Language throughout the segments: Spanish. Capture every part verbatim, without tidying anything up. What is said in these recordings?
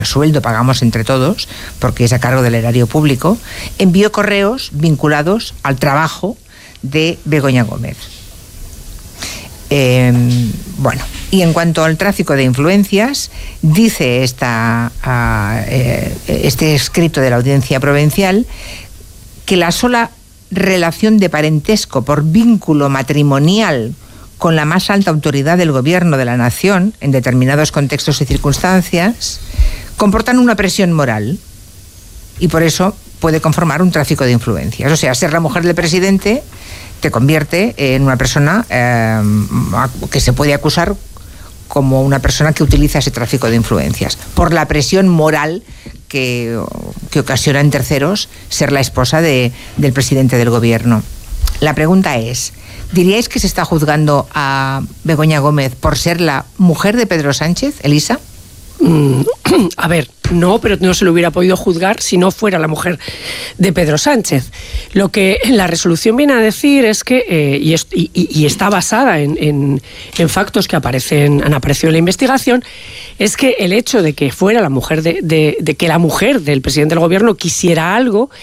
sueldo pagamos entre todos, porque es a cargo del erario público, envió correos vinculados al trabajo de Begoña Gómez. Eh, bueno, y en cuanto al tráfico de influencias, dice esta, uh, eh, este escrito de la Audiencia Provincial que la sola relación de parentesco por vínculo matrimonial con la más alta autoridad del gobierno de la nación, en determinados contextos y circunstancias, comportan una presión moral y por eso puede conformar un tráfico de influencias. O sea, ser la mujer del presidente te convierte en una persona eh, que se puede acusar como una persona que utiliza ese tráfico de influencias, por la presión moral que, que ocasiona en terceros ser la esposa de, del presidente del gobierno. La pregunta es, ¿diríais que se está juzgando a Begoña Gómez por ser la mujer de Pedro Sánchez, Elisa? Mm, a ver, no, pero no se lo hubiera podido juzgar si no fuera la mujer de Pedro Sánchez. Lo que la resolución viene a decir es que, eh, y, es, y, y está basada en, en, en factos que aparecen, han aparecido en la investigación, es que el hecho de que fuera la mujer de, de, de que la mujer del presidente del gobierno quisiera algo,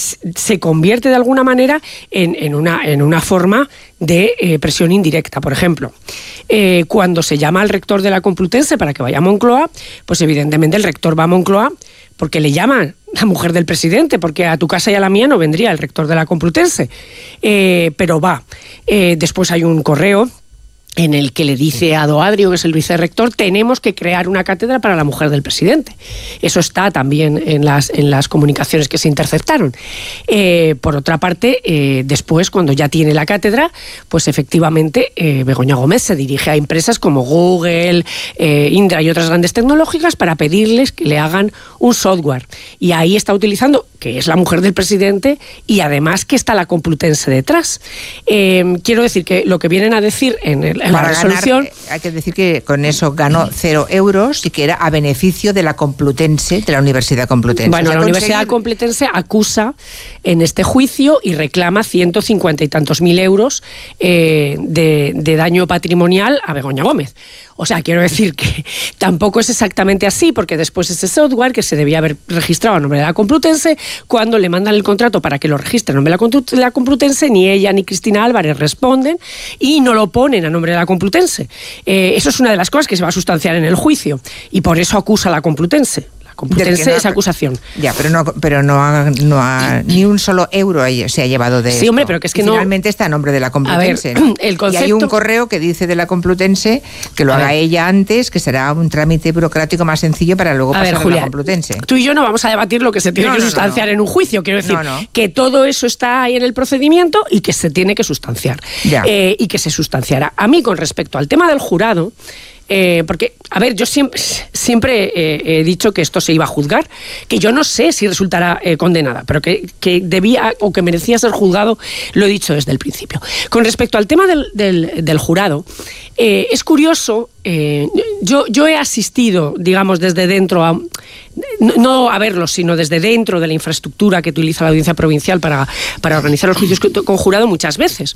se convierte de alguna manera en, en, una, en una forma de eh, presión indirecta. Por ejemplo, eh, cuando se llama al rector de la Complutense para que vaya a Moncloa, pues evidentemente el rector va a Moncloa porque le llaman la mujer del presidente, porque a tu casa y a la mía no vendría el rector de la Complutense, eh, pero va. Eh, después hay un correo en el que le dice a Doadrio, que es el vicerrector, tenemos que crear una cátedra para la mujer del presidente. Eso está también en las, en las comunicaciones que se interceptaron. Eh, por otra parte, eh, después, cuando ya tiene la cátedra, pues efectivamente eh, Begoña Gómez se dirige a empresas como Google, eh, Indra y otras grandes tecnológicas para pedirles que le hagan un software. Y ahí está utilizando, que es la mujer del presidente, y además que está la Complutense detrás. Eh, quiero decir que lo que vienen a decir en el En Para la resolución, ganar, hay que decir que con eso ganó cero euros y que era a beneficio de la Complutense, de la Universidad Complutense. Bueno, o sea, la conseguir... Universidad Complutense acusa en este juicio y reclama ciento cincuenta y tantos mil euros eh, de, de daño patrimonial a Begoña Gómez. O sea, quiero decir que tampoco es exactamente así, porque después ese software que se debía haber registrado a nombre de la Complutense, cuando le mandan el contrato para que lo registre a nombre de la Complutense, ni ella ni Cristina Álvarez responden y no lo ponen a nombre de la Complutense. Eh, eso es una de las cosas que se va a sustanciar en el juicio y por eso acusa a la Complutense. Complutense no, esa acusación. Ya, pero no, pero no ha, no ha ni un solo euro se ha llevado de Sí, esto. hombre, pero que es que Finalmente no... Finalmente está a nombre de la Complutense. A ver, el concepto... Y hay un correo que dice de la Complutense que lo a haga ver. ella antes, que será un trámite burocrático más sencillo para luego a pasar ver, Julia, a la Complutense. Tú y yo no vamos a debatir lo que se tiene no, que no, sustanciar no, no. en un juicio. Quiero decir no, no. que todo eso está ahí en el procedimiento y que se tiene que sustanciar. Eh, y que se sustanciará. A mí, con respecto al tema del jurado... Eh, porque, a ver, yo siempre, siempre eh, he dicho que esto se iba a juzgar, que yo no sé si resultará eh, condenada, pero que, que debía o que merecía ser juzgado, lo he dicho desde el principio. Con respecto al tema del, del, del jurado, eh, es curioso, eh, yo, yo he asistido, digamos, desde dentro a... No, no a verlos, sino desde dentro de la infraestructura que utiliza la Audiencia Provincial para, para organizar los juicios con jurado muchas veces.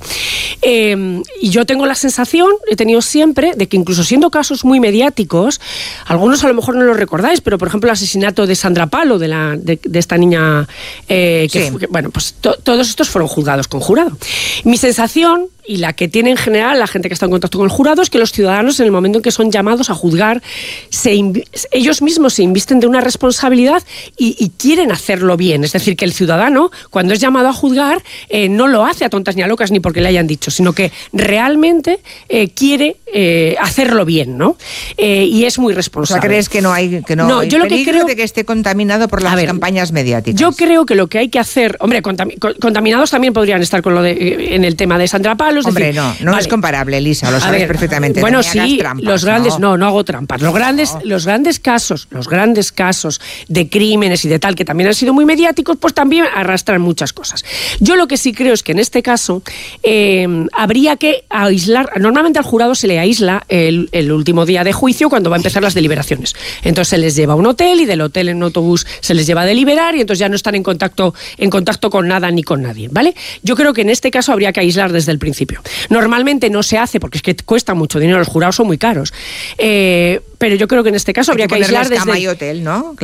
Eh, y yo tengo la sensación, he tenido siempre, de que incluso siendo casos muy mediáticos, algunos a lo mejor no lo recordáis, pero por ejemplo el asesinato de Sandra Palo, de, la, de, de esta niña, eh, que, sí. que, bueno, pues to, todos estos fueron juzgados con jurado. Mi sensación, y la que tiene en general la gente que está en contacto con el jurado, es que los ciudadanos, en el momento en que son llamados a juzgar, se ellos mismos se invisten de una responsabilidad y, y quieren hacerlo bien. Es decir, que el ciudadano, cuando es llamado a juzgar, eh, no lo hace a tontas ni a locas ni porque le hayan dicho, sino que realmente eh, quiere eh, hacerlo bien, ¿no? Eh, y es muy responsable. O sea, ¿crees que no hay, que no no, hay yo peligro lo que creo, de que esté contaminado por las ver, campañas mediáticas? Yo creo que lo que hay que hacer... Hombre, contami, contaminados también podrían estar con lo de, en el tema de Sandra Palo. Es Hombre, decir, no, no vale. es comparable, Elisa, lo sabes ver, perfectamente. Bueno, no sí, trampas, los grandes... No, no, no hago trampas. Los grandes, no. los grandes casos, los grandes casos de crímenes y de tal, que también han sido muy mediáticos, pues también arrastran muchas cosas. Yo lo que sí creo es que en este caso eh, habría que aislar... Normalmente al jurado se le aísla el, el último día de juicio cuando va a empezar las deliberaciones. Entonces se les lleva a un hotel y del hotel en un autobús se les lleva a deliberar y entonces ya no están en contacto, en contacto con nada ni con nadie, ¿vale? Yo creo que en este caso habría que aislar desde el principio. principio. Normalmente no se hace porque es que cuesta mucho dinero, los jurados son muy caros. Eh, pero yo creo que en este caso habría que, que aislar desde... cama y hotel, ¿no?